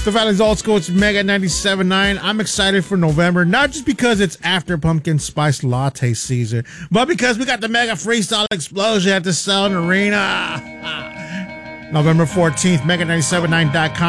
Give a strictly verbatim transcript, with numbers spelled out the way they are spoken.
The Valley's Old School. It's Mega ninety-seven point nine. I'm excited for November, not just because it's after pumpkin spice latte season, but because we got the Mega Freestyle Explosion at the Selland Arena. November fourteenth, mega nine seven nine dot com.